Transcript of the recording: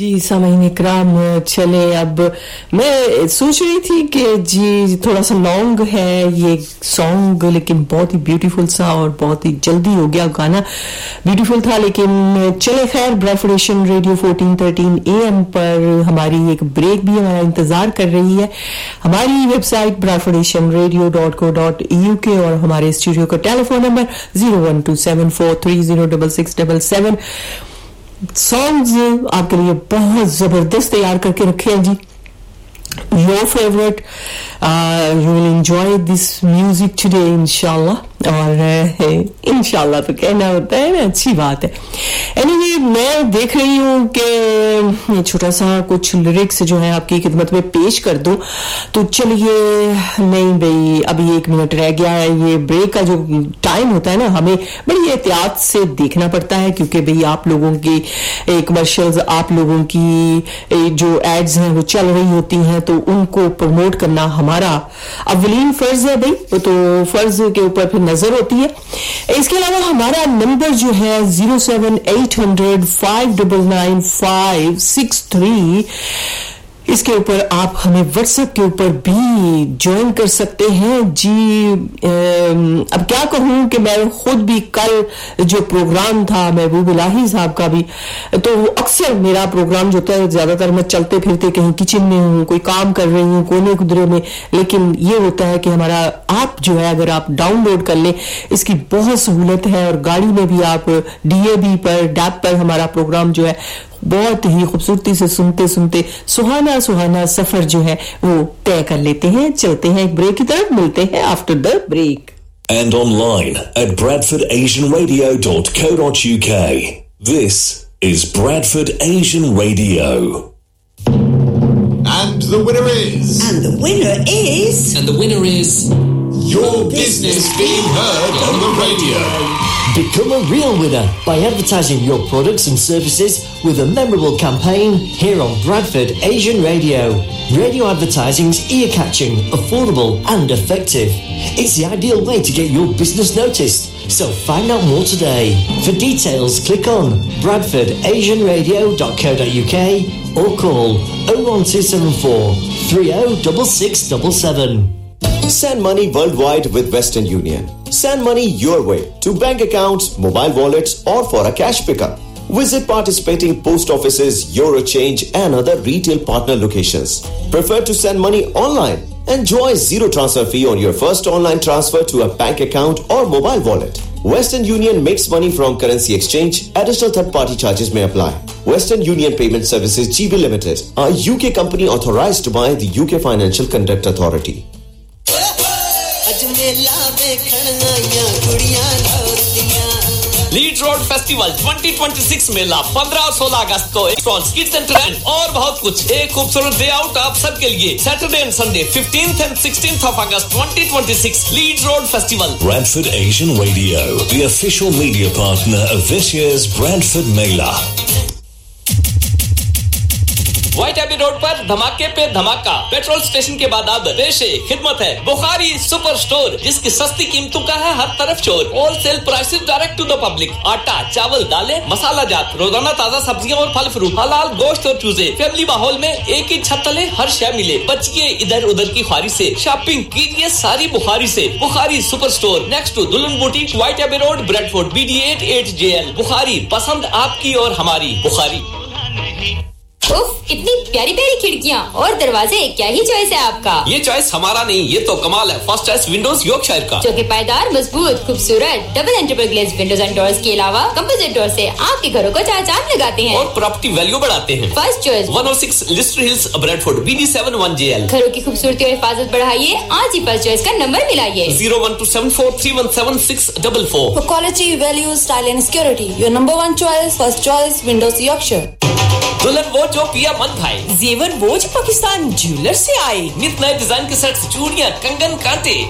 जी सामईन इकराम, चले अब मैं सोच रही थी कि जी थोड़ा सा लॉन्ग है ये सॉन्ग, लेकिन बहुत ही ब्यूटीफुल सा और बहुत ही जल्दी हो गया, गाना ब्यूटीफुल था। लेकिन चले खैर, ब्रैडफोर्ड एशियन रेडियो 1413 AM पर हमारी एक ब्रेक भी हमारा इंतजार कर रही है। हमारी वेबसाइट bradfordationradio.co.uk और हमारे स्टूडियो का टेलीफोन नंबर 01274306677। सॉन्ग्स आपके लिए बहुत जबरदस्त तैयार करके रखे हैं जी। Your favourite, you will enjoy this music today इंशाल्लाह। और इंशाल्लाह तो कहना होता है ना, अच्छी बात है। एनीवे, मैं देख रही हूँ कि ये छोटा सा कुछ लिरिक्स जो है आपकी खिदमत में पेश कर दूं, तो चलिए। नहीं भाई, अभी 1 मिनट रह गया है। ये ब्रेक का जो टाइम होता है ना, हमें बड़ी एहतियात से देखना पड़ता है, क्योंकि भाई आप लोगों की कमर्शियल्स, आप लोगों की जो एड्स हैं वो चल रही होती हैं, तो उनको प्रमोट करना हमारा अव्वलीन फर्ज है भाई, तो फर्ज के ऊपर फिर नजर होती है। इसके अलावा हमारा नंबर जो है 07800599563, इसके ऊपर आप हमें व्हाट्सएप के ऊपर भी ज्वाइन कर सकते हैं जी। अब क्या कहूं कि मैं खुद भी कल जो प्रोग्राम था महबूब इलाही साहब का भी, तो अक्सर मेरा प्रोग्राम जो होता है, ज्यादातर मैं चलते फिरते कहीं किचन में हूं, कोई काम कर रही हूं कोने कुदरे में, लेकिन ये होता है कि हमारा ऐप जो है अगर आप डाउनलोड कर लें, इसकी बहुत सहूलत है। और गाड़ी में भी आप DAB पर, डैप पर हमारा प्रोग्राम जो है बहुत ही खूबसूरती से सुनते सुनते सुहाना सुहाना सफर जो है वो तय कर लेते हैं। चलते हैं एक ब्रेक की तरफ, मिलते हैं after the break. And online at bradfordasianradio.co.uk. This is Bradford Asian Radio. And the winner is... And the winner is... And the winner is... Your business being heard on the radio. Become a real winner by advertising your products and services with a memorable campaign here on Bradford Asian Radio. Radio advertising's ear-catching, affordable and effective. It's the ideal way to get your business noticed. So find out more today. For details, click on bradfordasianradio.co.uk or call 01274 306677. Send money worldwide with Western Union. Send money your way to bank accounts, mobile wallets or for a cash pickup. Visit participating post offices, Eurochange and other retail partner locations. Prefer to send money online? Enjoy zero transfer fee on your first online transfer to a bank account or mobile wallet. Western Union makes money from currency exchange. Additional third-party charges may apply. Western Union Payment Services GB Limited, a UK company authorized by the UK Financial Conduct Authority. Leeds road festival 2026 मेला 15 और 16 अगस्त को kids centre and और बहुत कुछ, एक खूबसूरत day out आप सबके लिए। Saturday and Sunday 15th and 16th of August 2026 Leeds road festival. Bradford Asian Radio, the official media partner of this year's Bradford Mela. White AB road पर धमाके पे धमाका, पेट्रोल स्टेशन के बाद अब पेश खिदमत है बुखारी सुपर स्टोर, जिसकी सस्ती कीमतों का है हर तरफ शोर। Wholesale prices direct to the public. आटा, चावल, दालें, मसाला जात, रोजाना ताजा सब्जियां और फल फ्रूट, हलाल गोश्त और चूजे। फैमिली माहौल में एक ही छत तले हर शय मिले। बचिए इधर उधर की ख्वारी से, शॉपिंग कीजिए सारी बुखारी से। Bukhari super store next to दुल्हन boutique, white AB road, Bradford, BD8 8JL। Bukhari, पसंद आपकी और हमारी बुखारी। उफ, इतनी प्यारी प्यारी खिड़कियां और दरवाजे, क्या ही चॉइस है आपका। ये चॉइस हमारा नहीं, ये तो कमाल है। फर्स्ट चॉइस विंडोज यॉर्कशायर का, जो कि पायदार, मजबूत, खूबसूरत double and triple glaze Windows and doors के अलावा कंपोजिट डोर से आपके घरों को चार चांद लगाते हैं और प्रॉपर्टी वैल्यू बढ़ाते हैं। First choice 106 Leicester hills, Bradford, BD7 1JL। घरों की खूबसूरती और हिफाजत बढ़ाइए, आज ही फर्स्ट चॉइस का number मिलाइए 01274317644। For quality, value, style and security, your number one choice, first choice, Windows Yorkshire. दुल्हन वो जो पिया मन भाई, जेवर वो जो पाकिस्तान ज्वेलर से आए। नित नए डिजाइन के सेट्स, चूड़ियां, कंगन, कांटे,